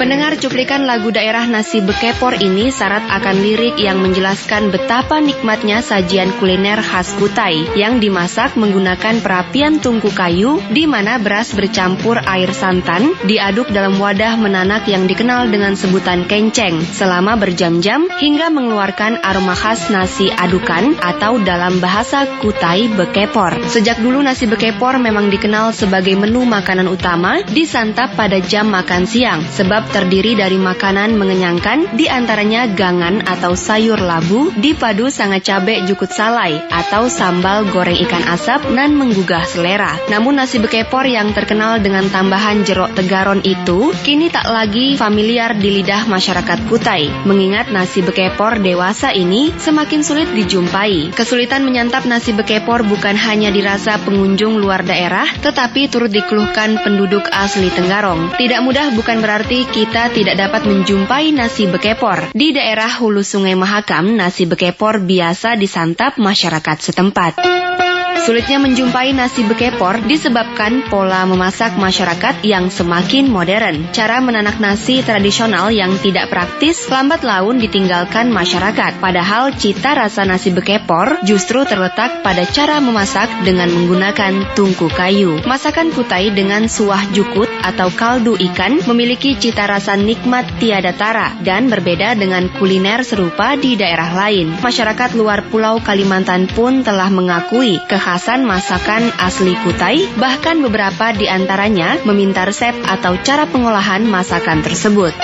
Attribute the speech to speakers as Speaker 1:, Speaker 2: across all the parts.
Speaker 1: Pendengar, cuplikan lagu daerah Nasi Bekepor ini syarat akan lirik yang menjelaskan betapa nikmatnya sajian kuliner khas Kutai yang dimasak menggunakan perapian tungku kayu di mana beras bercampur air santan diaduk dalam wadah menanak yang dikenal dengan sebutan kenceng selama berjam-jam hingga mengeluarkan aroma khas nasi adukan atau dalam bahasa Kutai Bekepor. Sejak dulu nasi bekepor memang dikenal sebagai menu makanan utama disantap pada jam makan siang sebab terdiri dari makanan mengenyangkan diantaranya gangan atau sayur labu dipadu sanga cabe jukut salai atau sambal goreng ikan asap nan menggugah selera. Namun nasi bekepor yang terkenal dengan tambahan jeruk tegaron itu kini tak lagi familiar di lidah masyarakat Kutai mengingat nasi bekepor dewasa ini semakin sulit dijumpai. Kesulitan menyantap nasi bekepor bukan hanya dirasa pengunjung luar daerah tetapi turut dikeluhkan penduduk asli Tenggarong. Tidak mudah bukan berarti kita tidak dapat menjumpai nasi bekepor. Di daerah hulu Sungai Mahakam, nasi bekepor biasa disantap masyarakat setempat. Sulitnya menjumpai nasi bekepor disebabkan pola memasak masyarakat yang semakin modern. Cara menanak nasi tradisional yang tidak praktis lambat laun ditinggalkan masyarakat. Padahal cita rasa nasi bekepor justru terletak pada cara memasak dengan menggunakan tungku kayu. Masakan Kutai dengan suah jukut atau kaldu ikan memiliki cita rasa nikmat tiada tara dan berbeda dengan kuliner serupa di daerah lain. Masyarakat luar Pulau Kalimantan pun telah mengakui kekhasan masakan asli Kutai, bahkan beberapa di antaranya meminta resep atau cara pengolahan masakan tersebut.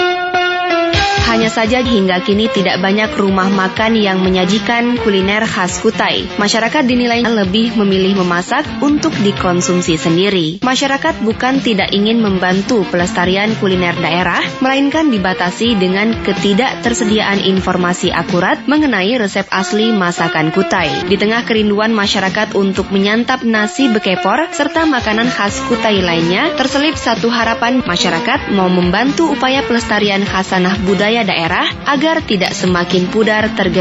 Speaker 1: Hanya saja hingga kini tidak banyak rumah makan yang menyajikan kuliner khas Kutai. Masyarakat dinilai lebih memilih memasak untuk dikonsumsi sendiri. Masyarakat bukan tidak ingin membantu pelestarian kuliner daerah, melainkan dibatasi dengan ketidaktersediaan informasi akurat mengenai resep asli masakan Kutai. Di tengah kerinduan masyarakat untuk menyantap nasi bekepor serta makanan khas Kutai lainnya, terselip satu harapan masyarakat mau membantu upaya pelestarian khasanah budaya daerah agar tidak semakin pudar tergerus